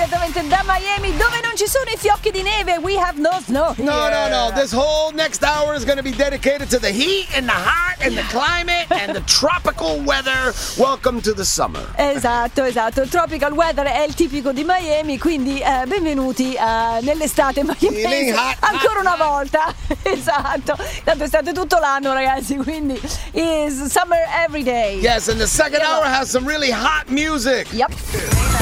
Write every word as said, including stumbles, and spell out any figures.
direttamente da Miami, dove non ci sono i fiocchi di neve. We have no snow here. No, no, no. This whole next hour is going to be dedicated to the heat and the hot and the climate and the tropical weather. Welcome to the summer. Esatto, esatto. Il tropical weather è il tipico di Miami, quindi eh, benvenuti uh, nell'estate miami. Ancora una volta. Esatto. Tanto estate tutto l'anno, ragazzi, quindi is summer every day. Yes, and the second hour has some really hot music. Yep.